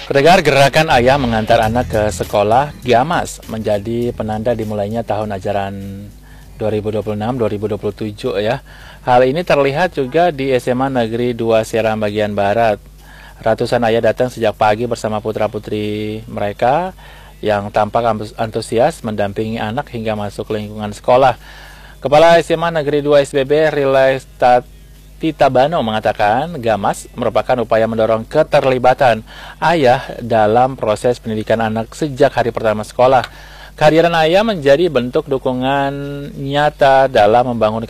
Pendengar, gerakan ayah mengantar anak ke sekolah Gamas menjadi penanda dimulainya tahun ajaran 2026-2027 ya. Hal ini terlihat juga di SMA Negeri 2 Seram bagian Barat. Ratusan ayah datang sejak pagi bersama putra-putri mereka yang tampak antusias mendampingi anak hingga masuk lingkungan sekolah. Kepala SMA Negeri 2 SBB Rilai Tita Bano mengatakan Gamas merupakan upaya mendorong keterlibatan ayah dalam proses pendidikan anak sejak hari pertama sekolah. Kehadiran ayah menjadi bentuk dukungan nyata dalam membangun